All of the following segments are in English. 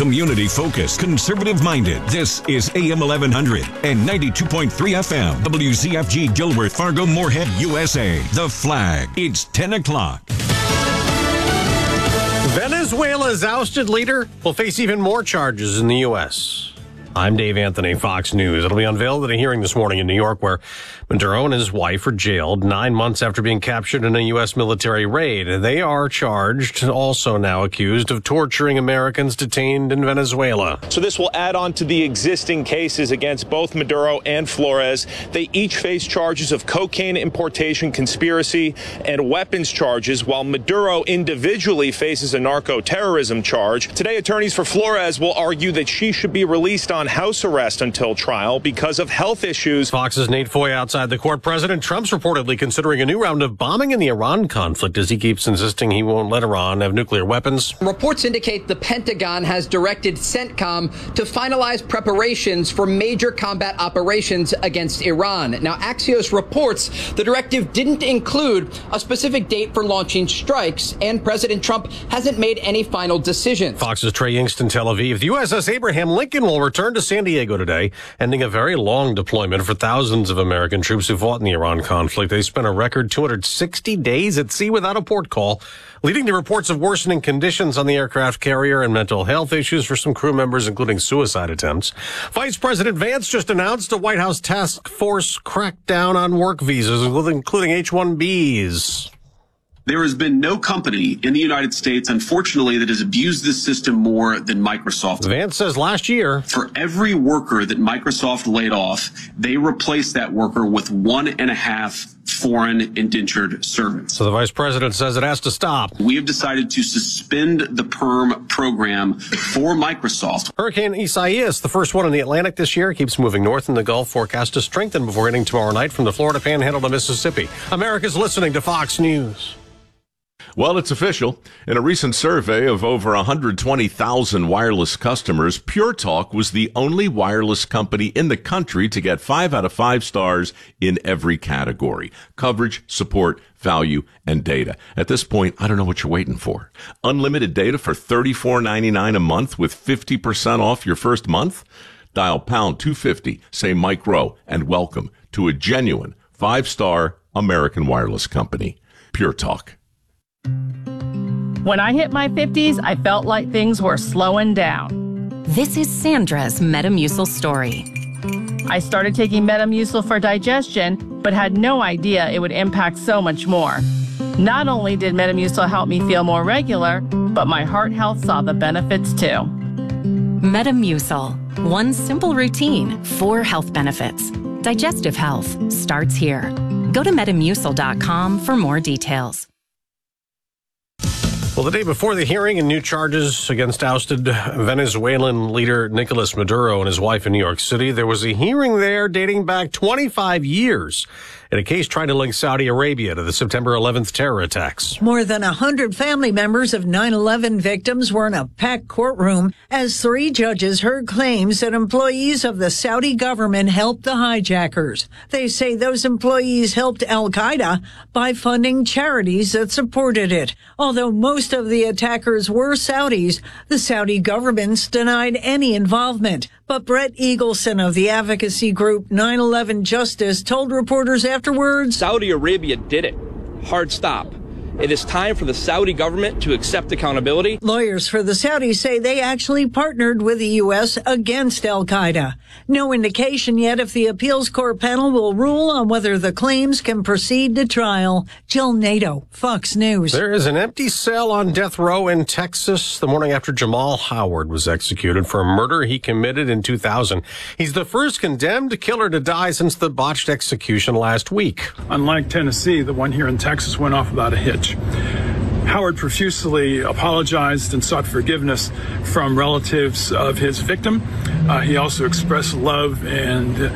Community-focused, conservative-minded. This is AM 1100 and 92.3 FM. WZFG Gilbert, Fargo, Moorhead, USA. The Flag. It's 10 o'clock. Venezuela's ousted leader will face even more charges in the U.S. I'm Dave Anthony, Fox News. It'll be unveiled at a hearing this morning in New York where Maduro and his wife are jailed 9 months after being captured in a U.S. military raid. They are charged, also now accused, of torturing Americans detained in Venezuela. So this will add on to the existing cases against both Maduro and Flores. They each face charges of cocaine importation, conspiracy, and weapons charges, while Maduro individually faces a narco-terrorism charge. Today, attorneys for Flores will argue that she should be released on house arrest until trial because of health issues. Fox's Nate Foy outside the court. President Trump's reportedly considering a new round of bombing in the Iran conflict as he keeps insisting he won't let Iran have nuclear weapons. Reports indicate the Pentagon has directed CENTCOM to finalize preparations for major combat operations against Iran. Now, Axios reports the directive didn't include a specific date for launching strikes, and President Trump hasn't made any final decisions. Fox's Trey Yingst in Tel Aviv. The USS Abraham Lincoln will return to San Diego today, ending a very long deployment for thousands of American troops who fought in the Iran conflict. They spent a record 260 days at sea without a port call, leading to reports of worsening conditions on the aircraft carrier and mental health issues for some crew members, including suicide attempts. Vice President Vance just announced a White House task force crackdown on work visas, including H-1Bs. There has been no company in the United States, unfortunately, that has abused this system more than Microsoft. Vance says last year, for every worker that Microsoft laid off, they replaced that worker with 1.5 foreign indentured servants. So the vice president says it has to stop. We have decided to suspend the PERM program for Microsoft. Hurricane Isaias, the first one in the Atlantic this year, keeps moving north in the Gulf, forecast to strengthen before hitting tomorrow night from the Florida Panhandle to Mississippi. America's listening to Fox News. Well, it's official. In a recent survey of over 120,000 wireless customers, Pure Talk was the only wireless company in the country to get 5 out of 5 stars in every category: coverage, support, value, and data. At this point, I don't know what you're waiting for. Unlimited data for $34.99 a month with 50% off your first month? Dial pound 250, say Mike Rowe, and welcome to a genuine 5-star American wireless company. Pure Talk. When I hit my 50s, I felt like things were slowing down. This is Sandra's Metamucil story. I started taking Metamucil for digestion, but had no idea it would impact so much more. Not only did Metamucil help me feel more regular, but my heart health saw the benefits too. Metamucil. One simple routine, 4 health benefits. Digestive health starts here. Go to Metamucil.com for more details. Well, the day before the hearing and new charges against ousted Venezuelan leader Nicolas Maduro and his wife in New York City, there was a hearing there dating back 25 years in a case trying to link Saudi Arabia to the September 11th terror attacks. More than 100 family members of 9/11 victims were in a packed courtroom as 3 judges heard claims that employees of the Saudi government helped the hijackers. They say those employees helped al-Qaeda by funding charities that supported it. Although most of the attackers were Saudis, the Saudi government's denied any involvement. But Brett Eagleson of the advocacy group 9/11 Justice told reporters afterwards, Saudi Arabia did it. Hard stop. It is time for the Saudi government to accept accountability. Lawyers for the Saudis say they actually partnered with the U.S. against al-Qaeda. No indication yet if the appeals court panel will rule on whether the claims can proceed to trial. Jill Nato, Fox News. There is an empty cell on death row in Texas the morning after Jamal Howard was executed for a murder he committed in 2000. He's the first condemned killer to die since the botched execution last week. Unlike Tennessee, the one here in Texas went off without a hitch. Howard profusely apologized and sought forgiveness from relatives of his victim. He also expressed love and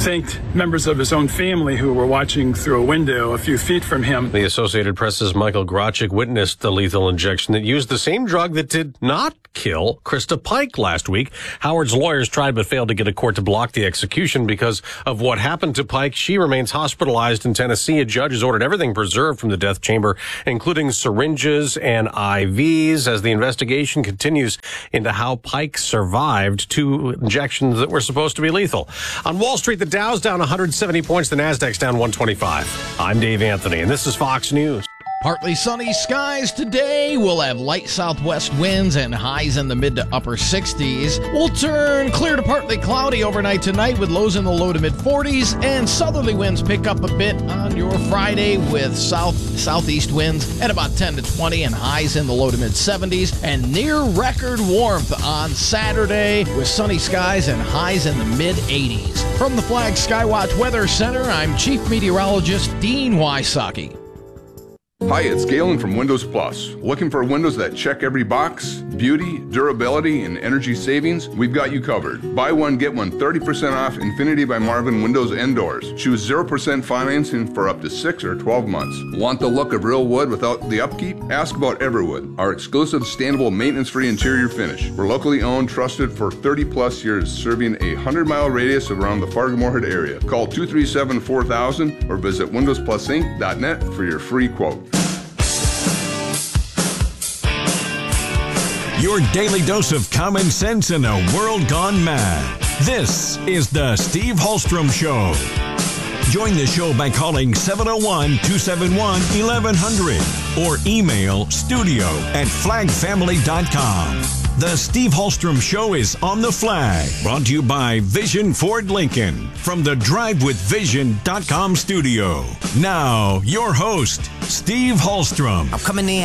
thanked members of his own family who were watching through a window a few feet from him. The Associated Press's Michael Grochik witnessed the lethal injection that used the same drug that did not kill Krista Pike last week. Howard's lawyers tried but failed to get a court to block the execution because of what happened to Pike. She remains hospitalized in Tennessee. A judge has ordered everything preserved from the death chamber, including syringes and IVs, as the investigation continues into how Pike survived 2 injections that were supposed to be lethal. On Wall Street, the Dow's down 170 points. The Nasdaq's down 125. I'm Dave Anthony, and this is Fox News. Partly sunny skies today. We'll have light southwest winds and highs in the mid to upper 60s. We'll turn clear to partly cloudy overnight tonight with lows in the low to mid 40s, and southerly winds pick up a bit on your Friday with southeast winds at about 10 to 20 and highs in the low to mid 70s, and near record warmth on Saturday with sunny skies and highs in the mid 80s. From the Flag Skywatch Weather Center, I'm Chief Meteorologist Dean Wysocki. Hi, it's Galen from Windows Plus. Looking for windows that check every box? Beauty, durability, and energy savings? We've got you covered. Buy one, get one 30% off Infinity by Marvin windows and doors. Choose 0% financing for up to 6 or 12 months. Want the look of real wood without the upkeep? Ask about Everwood, our exclusive sustainable maintenance-free interior finish. We're locally owned, trusted for 30 plus years, serving a 100-mile radius around the Fargo-Moorhead area. Call 237-4000 or visit windowsplusinc.net for your free quote. Your daily dose of common sense in a world gone mad. This is the Steve Hallstrom Show. Join the show by calling 701-271-1100 or email studio@flagfamily.com. The Steve Hallstrom Show is on the Flag, brought to you by Vision Ford Lincoln from the DriveWithVision.com studio. Now, your host, Steve Hallstrom. I'm coming in.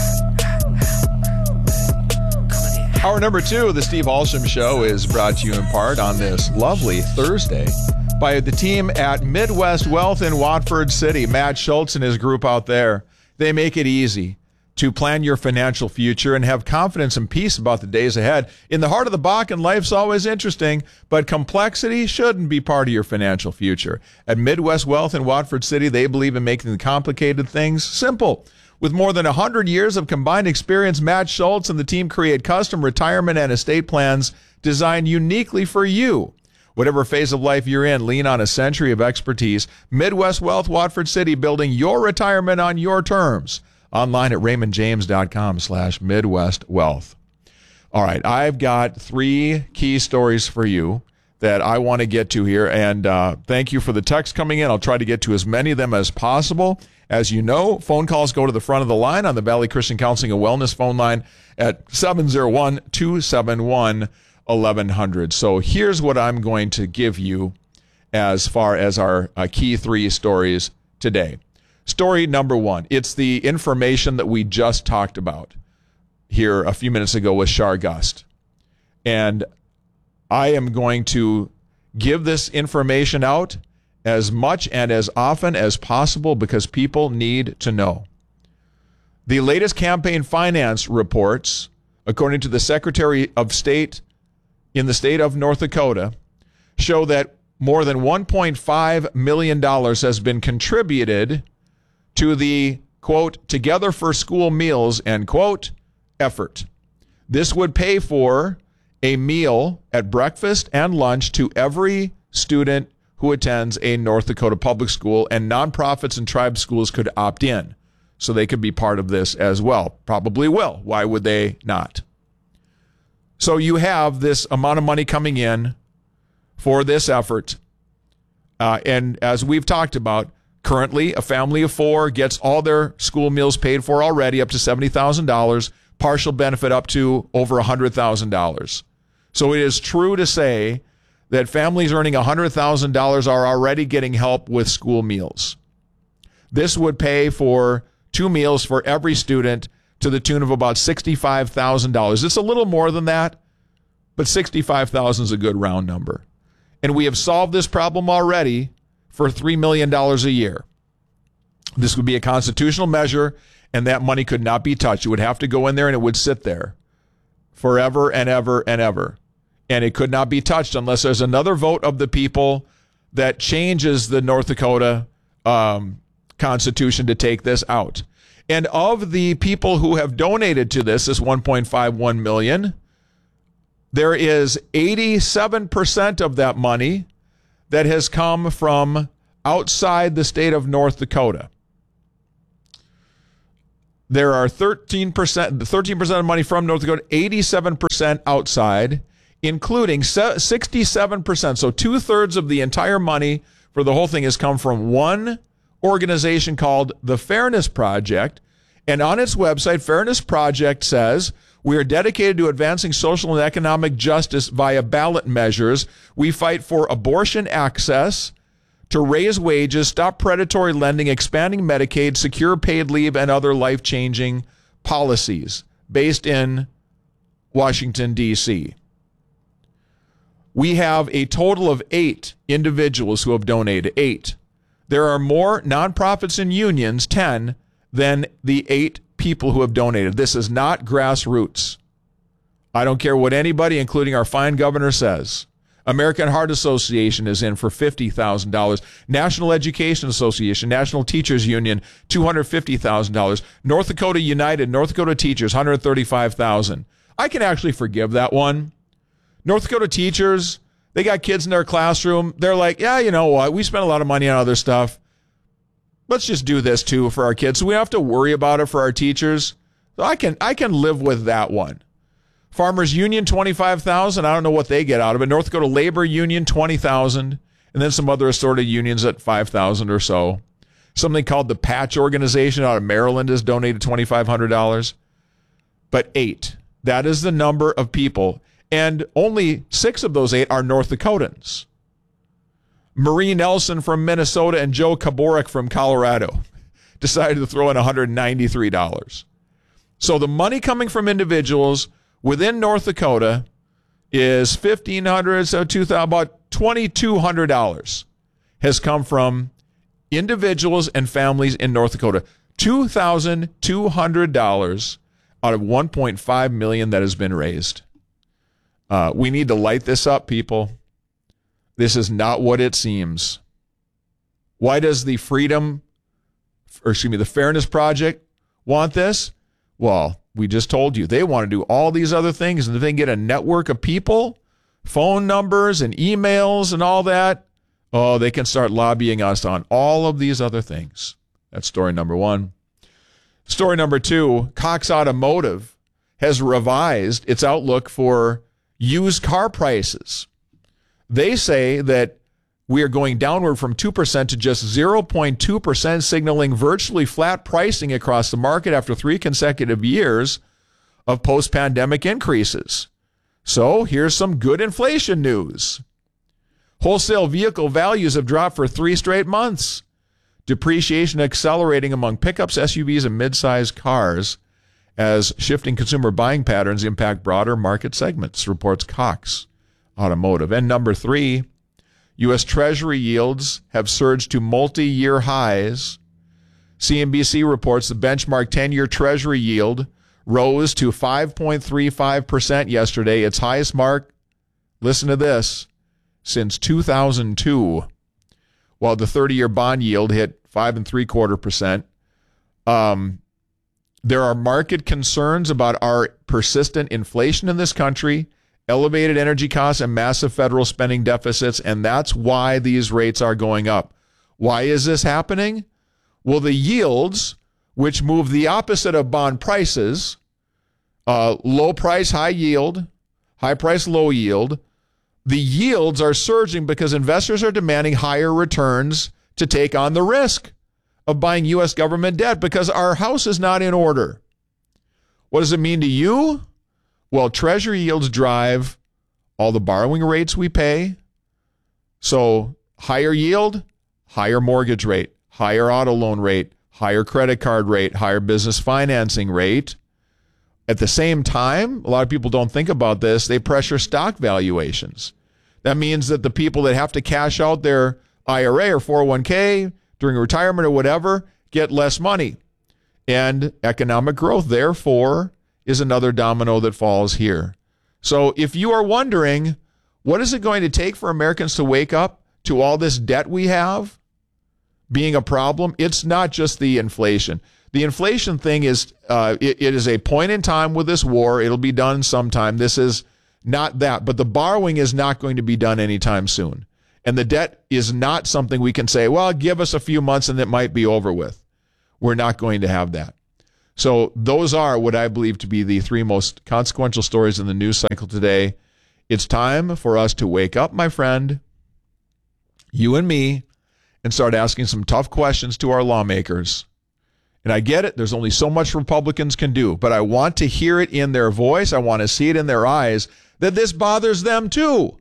Hour number 2 of the Steve Hallstrom Show is brought to you in part on this lovely Thursday by the team at Midwest Wealth in Watford City. Matt Schultz and his group out there. They make it easy to plan your financial future and have confidence and peace about the days ahead. In the heart of the Bakken, life's always interesting, but complexity shouldn't be part of your financial future. At Midwest Wealth in Watford City, they believe in making the complicated things simple. With more than 100 years of combined experience, Matt Schultz and the team create custom retirement and estate plans designed uniquely for you. Whatever phase of life you're in, lean on a century of expertise. Midwest Wealth, Watford City, building your retirement on your terms. Online at raymondjames.com/MidwestWealth. All right, I've got 3 key stories for you that I want to get to here, and thank you for the text coming in. I'll try to get to as many of them as possible. As you know, phone calls go to the front of the line on the Valley Christian Counseling and Wellness phone line at 701-271-1100. So here's what I'm going to give you as far as our key 3 stories today. Story number 1, it's the information that we just talked about here a few minutes ago with Shar Gust. And I am going to give this information out as much and as often as possible because people need to know. The latest campaign finance reports, according to the Secretary of State in the state of North Dakota, show that more than $1.5 million has been contributed to the, quote, Together for School Meals, end quote, effort. This would pay for a meal at breakfast and lunch to every student who attends a North Dakota public school, and nonprofits and tribe schools could opt in. So they could be part of this as well. Probably will. Why would they not? So you have this amount of money coming in for this effort. And as we've talked about, currently a family of 4 gets all their school meals paid for already, up to $70,000, partial benefit up to over $100,000. So it is true to say that families earning $100,000 are already getting help with school meals. This would pay for 2 meals for every student to the tune of about $65,000. It's a little more than that, but $65,000 is a good round number. And we have solved this problem already for $3 million a year. This would be a constitutional measure, and that money could not be touched. It would have to go in there, and it would sit there forever and ever and ever. And it could not be touched unless there's another vote of the people that changes the North Dakota Constitution to take this out. And of the people who have donated to this 1.51 million, there is 87% of that money that has come from outside the state of North Dakota. There are 13% of money from North Dakota, 87% outside, including 67%. So 2/3 of the entire money for the whole thing has come from one organization called the Fairness Project. And on its website, Fairness Project says, we are dedicated to advancing social and economic justice via ballot measures. We fight for abortion access, to raise wages, stop predatory lending, expanding Medicaid, secure paid leave, and other life-changing policies based in Washington, D.C. We have a total of 8 individuals who have donated. 8. There are more nonprofits and unions, 10, than the 8 people who have donated. This is not grassroots. I don't care what anybody, including our fine governor, says. American Heart Association is in for $50,000. National Education Association, National Teachers Union, $250,000. North Dakota United, North Dakota Teachers, $135,000. I can actually forgive that one. North Dakota teachers, they got kids in their classroom. They're like, yeah, you know what? We spent a lot of money on other stuff. Let's just do this too for our kids. So we don't have to worry about it for our teachers. So I can live with that one. Farmers Union, $25,000. I don't know what they get out of it. North Dakota Labor Union, $20,000. And then some other assorted unions at $5,000 or so. Something called the Patch Organization out of Maryland has donated $2,500. But 8. That is the number of people. And only 6 of those 8 are North Dakotans. Marie Nelson from Minnesota and Joe Kaborek from Colorado decided to throw in $193. So the money coming from individuals within North Dakota is $1,500, so $2,000, about $2,200 has come from individuals and families in North Dakota. $2,200 out of $1.5 million that has been raised. We need to light this up, people. This is not what it seems. Why does the Fairness Project want this? Well, we just told you they want to do all these other things, and if they can get a network of people, phone numbers and emails and all that, oh, they can start lobbying us on all of these other things. That's story number 1. Story number 2, Cox Automotive has revised its outlook for used car prices. They say that we are going downward from 2% to just 0.2%, signaling virtually flat pricing across the market after 3 consecutive years of post-pandemic increases. So here's some good inflation news. Wholesale vehicle values have dropped for 3 straight months. Depreciation accelerating among pickups, SUVs, and mid-sized cars as shifting consumer buying patterns impact broader market segments, reports Cox Automotive. And number 3, U.S. Treasury yields have surged to multi-year highs. CNBC reports the benchmark 10-year Treasury yield rose to 5.35% yesterday, its highest mark, listen to this, since 2002, while the 30-year bond yield hit 5.75%. There are market concerns about our persistent inflation in this country, elevated energy costs, and massive federal spending deficits, and that's why these rates are going up. Why is this happening? Well, the yields, which move the opposite of bond prices, low price, high yield, high price, low yield, the yields are surging because investors are demanding higher returns to take on the risk of buying U.S. government debt because our house is not in order. What does it mean to you? Well, Treasury yields drive all the borrowing rates we pay. So higher yield, higher mortgage rate, higher auto loan rate, higher credit card rate, higher business financing rate. At the same time, a lot of people don't think about this, they pressure stock valuations. That means that the people that have to cash out their IRA or 401k during retirement or whatever get less money. And economic growth, therefore, is another domino that falls here. So if you are wondering, what is it going to take for Americans to wake up to all this debt we have being a problem, it's not just the inflation. The inflation thing is, it is a point in time with this war. It'll be done sometime. This is not that. But the borrowing is not going to be done anytime soon. And the debt is not something we can say, well, give us a few months and it might be over with. We're not going to have that. So those are what I believe to be the three most consequential stories in the news cycle today. It's time for us to wake up, my friend, you and me, and start asking some tough questions to our lawmakers. And I get it. There's only so much Republicans can do, but I want to hear it in their voice. I want to see it in their eyes that this bothers them too.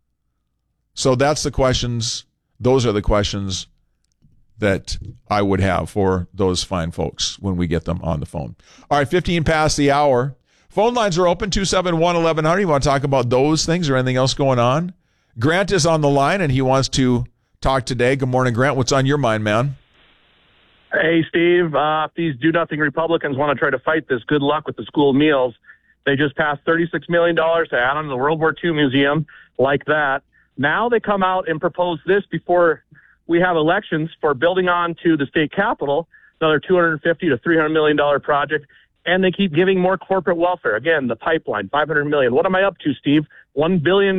So that's the questions. Those are the questions that I would have for those fine folks when we get them on the phone. All right, 15 past the hour. Phone lines are open, 271-1100. You want to talk about those things or anything else going on? Grant is on the line, and he wants to talk today. Good morning, Grant. What's on your mind, man? Hey, Steve. If these do-nothing Republicans want to try to fight this, good luck with the school meals. They just passed $36 million to add on to the World War II Museum like that. Now they come out and propose this before we have elections for building on to the state capitol, another $250 to $300 million project, and they keep giving more corporate welfare. Again, the pipeline, $500 million. What am I up to, Steve? $1 billion?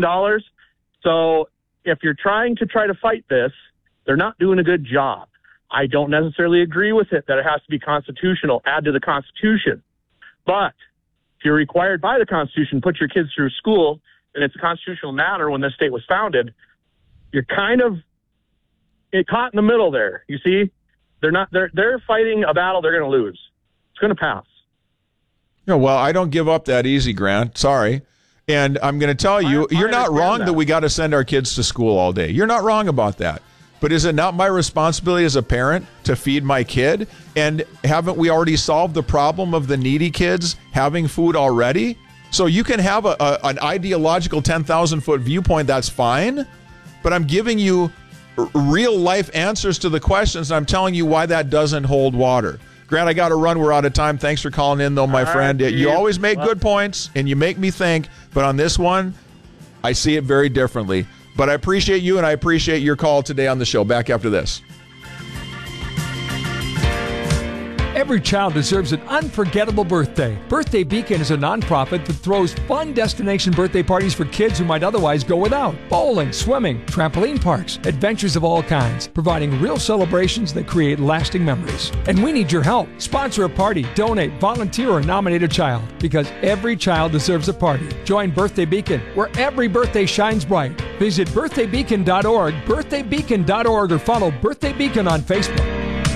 So if you're trying to fight this, they're not doing a good job. I don't necessarily agree with it that it has to be constitutional, add to the Constitution. But if you're required by the Constitution, put your kids through school, and it's a constitutional matter when this state was founded, you're kind of caught in the middle there. You see, they're fighting a battle they're going to lose. It's going to pass. Yeah, well, I don't give up that easy, Grant. Sorry. And I'm going to tell you, you're not wrong that we got to send our kids to school all day. You're not wrong about that. But is it not my responsibility as a parent to feed my kid? And haven't we already solved the problem of the needy kids having food already? So you can have an ideological 10,000-foot viewpoint, that's fine. But I'm giving you real-life answers to the questions, and I'm telling you why that doesn't hold water. Grant, I got to run. We're out of time. Thanks for calling in, though, my friend. You always make good points, and you make me think. But on this one, I see it very differently. But I appreciate you, and I appreciate your call today on the show. Back after this. Every child deserves an unforgettable birthday. Birthday Beacon is a nonprofit that throws fun destination birthday parties for kids who might otherwise go without. Bowling, swimming, trampoline parks, adventures of all kinds, providing real celebrations that create lasting memories. And we need your help. Sponsor a party, donate, volunteer, or nominate a child, because every child deserves a party. Join Birthday Beacon, where every birthday shines bright. Visit birthdaybeacon.org, birthdaybeacon.org, or follow Birthday Beacon on Facebook.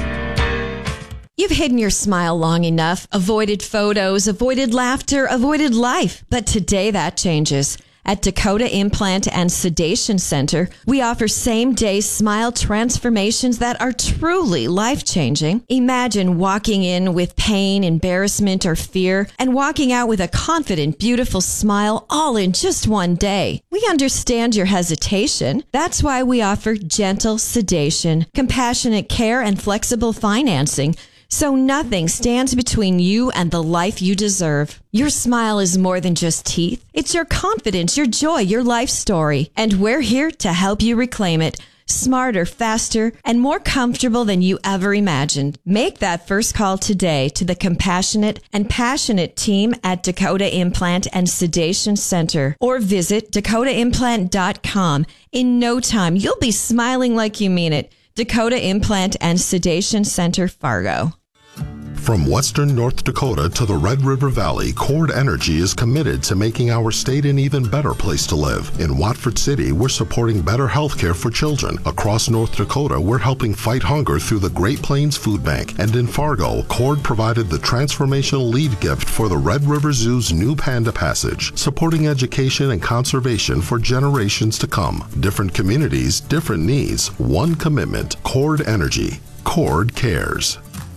You've hidden your smile long enough, avoided photos, avoided laughter, avoided life. But today that changes. At Dakota Implant and Sedation Center, we offer same-day smile transformations that are truly life-changing. Imagine walking in with pain, embarrassment, or fear, and walking out with a confident, beautiful smile all in just one day. We understand your hesitation. That's why we offer gentle sedation, compassionate care, and flexible financing, so nothing stands between you and the life you deserve. Your smile is more than just teeth. It's your confidence, your joy, your life story. And we're here to help you reclaim it. Smarter, faster, and more comfortable than you ever imagined. Make that first call today to the compassionate and passionate team at Dakota Implant and Sedation Center, or visit dakotaimplant.com. In no time, you'll be smiling like you mean it. Dakota Implant and Sedation Center, Fargo. From western North Dakota to the Red River Valley, Cord Energy is committed to making our state an even better place to live. In Watford City, we're supporting better health care for children. Across North Dakota, we're helping fight hunger through the Great Plains Food Bank. And in Fargo, Cord provided the transformational lead gift for the Red River Zoo's new Panda Passage, supporting education and conservation for generations to come. Different communities, different needs, one commitment. Cord Energy. Cord cares.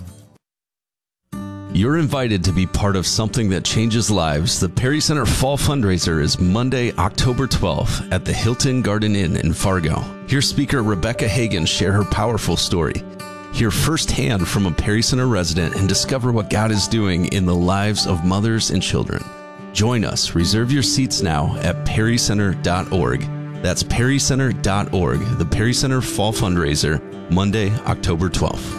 You're invited to be part of something that changes lives. The Perry Center Fall Fundraiser is Monday, October 12th at the Hilton Garden Inn in Fargo. Hear speaker Rebecca Hagan share her powerful story. Hear firsthand from a Perry Center resident and discover what God is doing in the lives of mothers and children. Join us. Reserve your seats now at perrycenter.org. That's perrycenter.org. The Perry Center Fall Fundraiser, Monday, October 12th.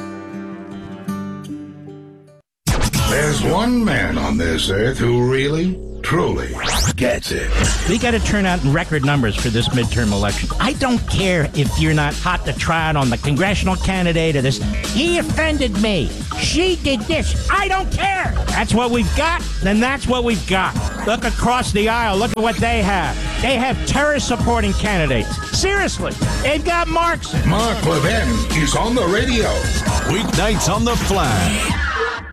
There's one man on this earth who really, truly gets it. We got to turn out in record numbers for this midterm election. I don't care if you're not hot to trot on the congressional candidate or this. He offended me. She did this. I don't care. That's what we've got, then that's what we've got. Look across the aisle. Look at what they have. They have terror-supporting candidates. Seriously, they've got Marxists. Mark Levin is on the radio. Weeknights on the Flag.